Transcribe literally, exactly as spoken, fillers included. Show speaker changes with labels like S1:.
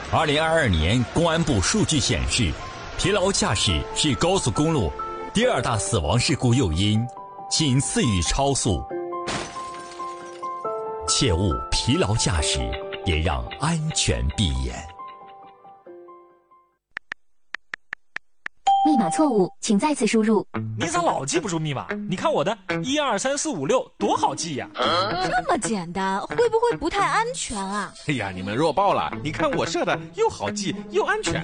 S1: 二零二二年公安部数据显示，疲劳驾驶是高速公路第二大死亡事故诱因，仅次于超速。切勿疲劳驾驶，也让安全闭眼。
S2: 密码错误，请再次输入。
S3: 你咋老记不住密码？你看我的一二三四五六多好记呀、
S4: 啊！这么简单，会不会不太安全啊？
S5: 哎呀，你们弱爆了！你看我设的又好记又安全。